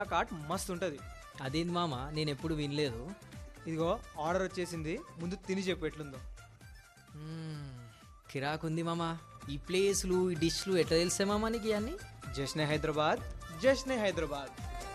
Cot మస్తు ఉంటుంది. అదేంది మామ, నేను ఎప్పుడు వినలేదు. ఇదిగో ఆర్డర్ వచ్చేసింది, ముందు తిని చెప్పు ఎట్లుందో. మ్మ్, కిరాకుంది మామ. ఈ ప్లేస్లు ఈ డిష్లు ఎట్లా తెలిసే మామ నీకు ఇవన్నీ? జశ్నే హైదరాబాద్, జశ్నే హైదరాబాద్.